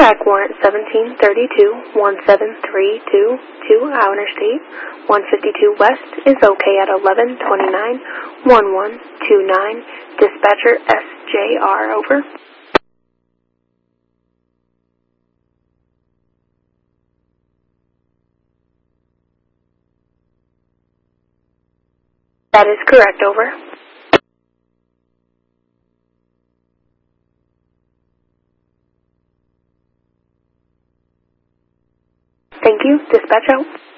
Track warrant 1732-1732 to Interstate 152 West is okay at 11:29:11:29. Dispatcher SJR, over. That is correct, over. Thank you. Dispatch out.